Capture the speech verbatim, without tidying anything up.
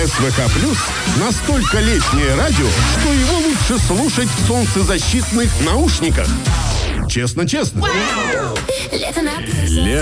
СВК Плюс настолько летнее радио, что его лучше слушать в солнцезащитных наушниках. Честно-честно. Лето